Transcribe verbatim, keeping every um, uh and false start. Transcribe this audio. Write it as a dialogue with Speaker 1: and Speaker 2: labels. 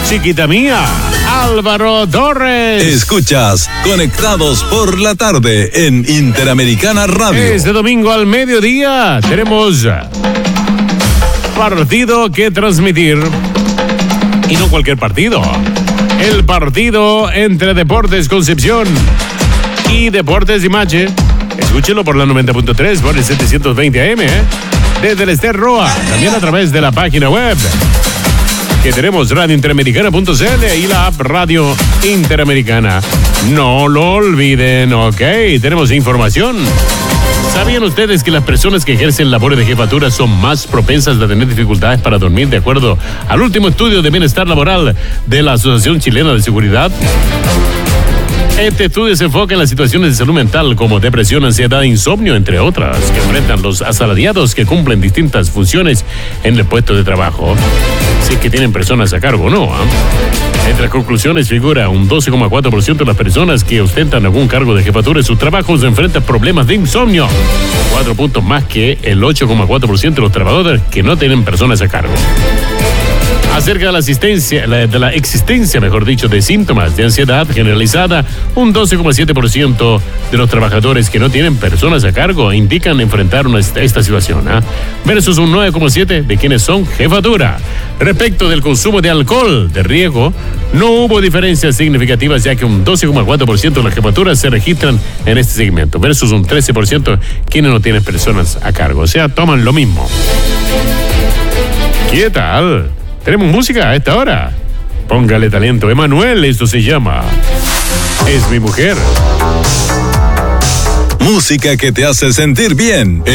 Speaker 1: chiquita mía, Álvaro Torres.
Speaker 2: Escuchas Conectados por la Tarde en Interamericana Radio.
Speaker 1: Este domingo al mediodía tenemos partido que transmitir. Y no cualquier partido. El partido entre Deportes Concepción y Deportes Imache. Escúchelo por la noventa punto tres, por el setecientos veinte A M, ¿eh? Desde el Ester Roa, también a través de la página web que tenemos radio interamericana punto c l y la app Radio Interamericana. No lo olviden, ok, tenemos información. ¿Sabían ustedes que las personas que ejercen labores de jefatura son más propensas a tener dificultades para dormir de acuerdo al último estudio de bienestar laboral de la Asociación Chilena de Seguridad? Este estudio se enfoca en las situaciones de salud mental como depresión, ansiedad e insomnio, entre otras, que enfrentan los asalariados que cumplen distintas funciones en el puesto de trabajo. Si es que tienen personas a cargo, ¿no? ¿eh? Entre las conclusiones figura un doce coma cuatro por ciento de las personas que ostentan algún cargo de jefatura en sus trabajos enfrentan problemas de insomnio. Cuatro puntos más que el ocho coma cuatro por ciento de los trabajadores que no tienen personas a cargo. Acerca de la asistencia, de la existencia, mejor dicho, de síntomas de ansiedad generalizada, un doce coma siete por ciento de los trabajadores que no tienen personas a cargo indican enfrentar una, esta situación, ¿eh? versus un nueve coma siete por ciento de quienes son jefatura. Respecto del consumo de alcohol de riesgo, no hubo diferencias significativas, ya que un doce coma cuatro por ciento de las jefaturas se registran en este segmento, versus un trece por ciento quienes no tienen personas a cargo. O sea, toman lo mismo. ¿Qué tal? ¿Tenemos música a esta hora? Póngale talento, Emanuel, esto se llama Es mi mujer.
Speaker 2: Música que te hace sentir bien.